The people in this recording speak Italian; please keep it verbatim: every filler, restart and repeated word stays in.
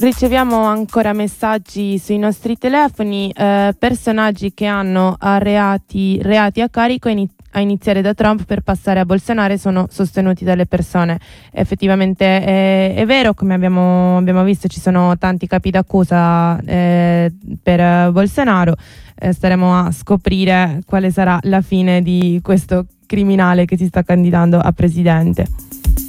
riceviamo ancora messaggi sui nostri telefoni, eh, personaggi che hanno reati, reati a carico in, a iniziare da Trump per passare a Bolsonaro sono sostenuti dalle persone. Effettivamente è, è vero, come abbiamo, abbiamo visto ci sono tanti capi d'accusa eh, per Bolsonaro. Eh, staremo a scoprire quale sarà la fine di questo criminale che si sta candidando a presidente.